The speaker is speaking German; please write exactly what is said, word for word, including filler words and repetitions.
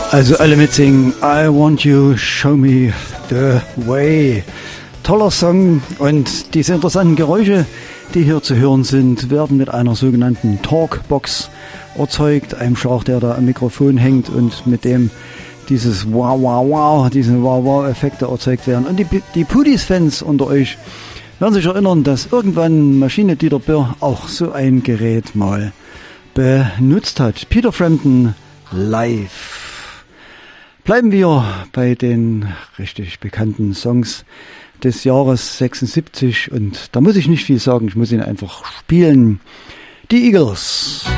Also alle mitsingen, I want you, show me the way. Toller Song, und diese interessanten Geräusche, die hier zu hören sind, werden mit einer sogenannten Talkbox erzeugt, einem Schlauch, der da am Mikrofon hängt und mit dem dieses Wow, Wow, Wow, diese Wow, Wow-Effekte erzeugt werden. Und die, die Pudis-Fans unter euch werden sich erinnern, dass irgendwann Maschine Dieter Birr auch so ein Gerät mal benutzt hat. Peter Frampton live. Bleiben wir bei den richtig bekannten Songs des Jahres sechsundsiebzig, und da muss ich nicht viel sagen, ich muss ihn einfach spielen. Die Eagles.